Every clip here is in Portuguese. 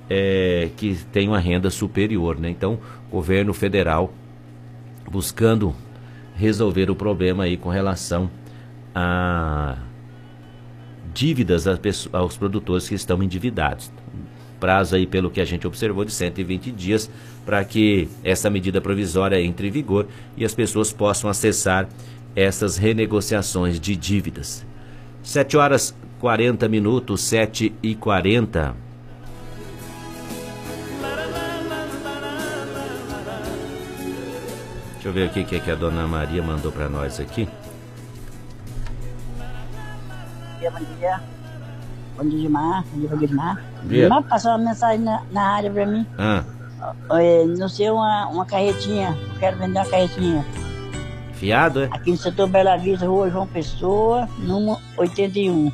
que têm uma renda superior, né? Então, o governo federal buscando resolver o problema aí com relação a dívidas aos produtores que estão endividados. Prazo aí, pelo que a gente observou, de 120 dias para que essa medida provisória entre em vigor e as pessoas possam acessar essas renegociações de dívidas. 7h40, 7h40. Deixa eu ver aqui o que a dona Maria mandou para nós aqui. Bom dia. Bom dia, Gilmar. Bom dia, Gilmar. Dia. Gilmar passou uma mensagem na área pra mim. Não sei, uma carretinha. Eu quero vender uma carretinha. Fiado, é? Aqui no setor Bela Vista, Rua João Pessoa, número 81.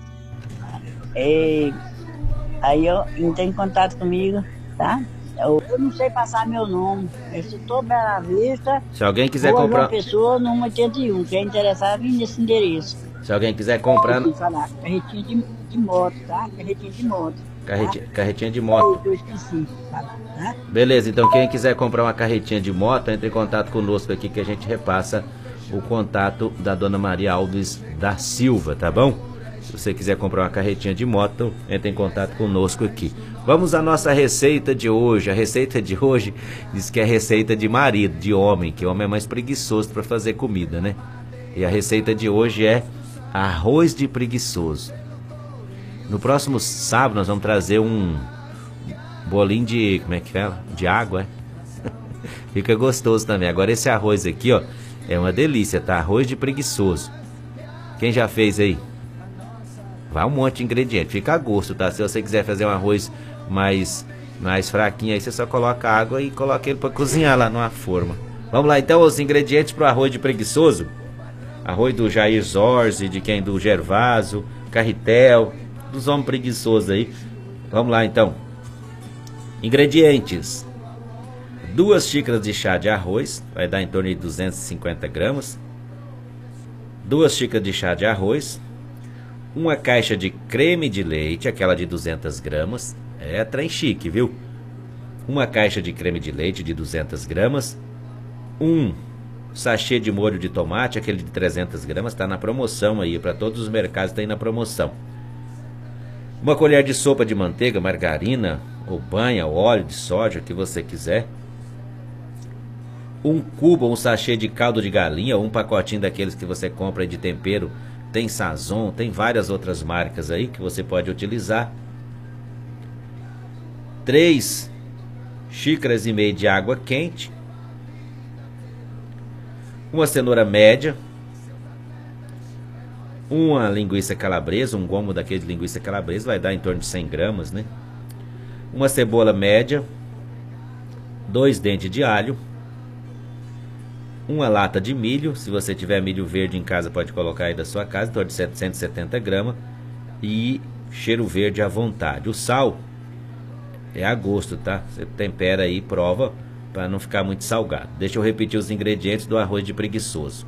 Aí eu entra em contato comigo, tá? Eu não sei passar meu nome. É setor Bela Vista. Se alguém quiser Rua comprar. João Pessoa, número 81. Quem é interessado, vem nesse endereço. Se alguém quiser comprar. Carretinha de moto, tá? Carretinha de moto. Carretinha de moto. Eu esqueci. Tá? Beleza, então quem quiser comprar uma carretinha de moto, entre em contato conosco aqui que a gente repassa o contato da dona Maria Alves da Silva, tá bom? Se você quiser comprar uma carretinha de moto, entre em contato conosco aqui. Vamos à nossa receita de hoje. A receita de hoje diz que é receita de marido, de homem, que homem é mais preguiçoso para fazer comida, né? E a receita de hoje é arroz de preguiçoso. No próximo sábado nós vamos trazer um bolinho de, como é que fala? De água, é? Fica gostoso também. Agora esse arroz aqui, ó, é uma delícia, tá? Arroz de preguiçoso. Quem já fez aí? Vai um monte de ingrediente, fica a gosto, tá? Se você quiser fazer um arroz mais fraquinho, aí você só coloca água e coloca ele para cozinhar lá numa forma. Vamos lá então, os ingredientes para o arroz de preguiçoso. Arroz do Jair Zorzi, de quem? Do Gervaso, Carretel, dos homens preguiçosos aí. Vamos lá então. Ingredientes: 2 xícaras de chá de arroz, vai dar em torno de 250 gramas. 2 xícaras de chá de arroz. 1 caixa de creme de leite, aquela de 200 gramas. É trem chique, viu? 1 caixa de creme de leite de 200 gramas. 1 sachê de molho de tomate, aquele de 300 gramas, está na promoção aí, para todos os mercados está aí na promoção. 1 colher de sopa de manteiga, margarina, ou banha, ou óleo de soja, o que você quiser. 1 cubo, um sachê de caldo de galinha, ou um pacotinho daqueles que você compra aí de tempero. Tem Sazon, tem várias outras marcas aí que você pode utilizar. 3 xícaras e meia de água quente. 1 cenoura média. 1 linguiça calabresa, um gomo daquele de linguiça calabresa, vai dar em torno de 100 gramas, né? 1 cebola média. 2 dentes de alho. 1 lata de milho, se você tiver milho verde em casa pode colocar aí da sua casa, em torno de 770 gramas. E cheiro verde à vontade. O sal é a gosto, tá? Você tempera aí e prova para não ficar muito salgado. Deixa eu repetir os ingredientes do arroz de preguiçoso.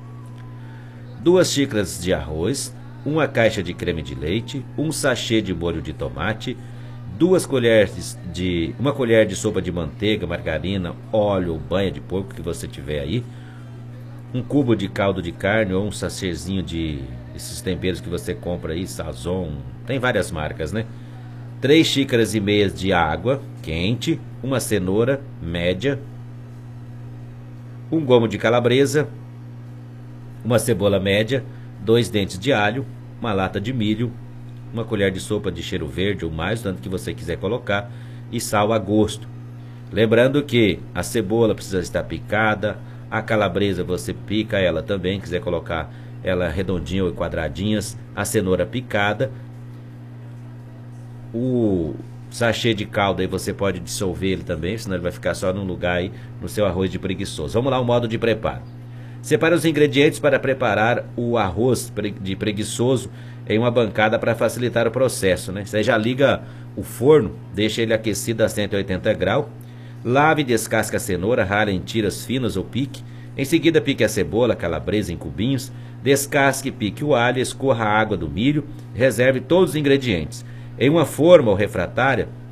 2 xícaras de arroz, 1 caixa de creme de leite, 1 sachê de molho de tomate, 1 colher de sopa de manteiga, margarina, óleo ou banha de porco que você tiver aí, 1 cubo de caldo de carne ou um sachêzinho de esses temperos que você compra aí, Sazon, tem várias marcas, né? 3 xícaras e meias de água quente, 1 cenoura média, 1 gomo de calabresa, 1 cebola média, 2 dentes de alho, 1 lata de milho, 1 colher de sopa de cheiro verde ou mais, tanto que você quiser colocar, e sal a gosto. Lembrando que a cebola precisa estar picada, a calabresa você pica ela também, quiser colocar ela redondinha ou quadradinhas, a cenoura picada. O sachê de caldo aí você pode dissolver ele também, senão ele vai ficar só num lugar aí no seu arroz de preguiçoso. Vamos lá, o modo de preparo. Separe os ingredientes para preparar o arroz de preguiçoso em uma bancada para facilitar o processo, né? Você já liga o forno, deixa ele aquecido a 180 graus. Lave e descasque a cenoura, rale em tiras finas ou pique. Em seguida pique a cebola, a calabresa em cubinhos. Descasque e pique o alho, escorra a água do milho. Reserve todos os ingredientes. Em uma forma ou refratária,